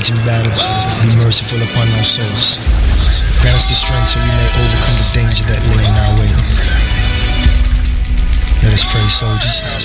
in battle, be merciful upon our souls. Grant us the strength so we may overcome the danger that lay in our way. Let us pray, soldiers.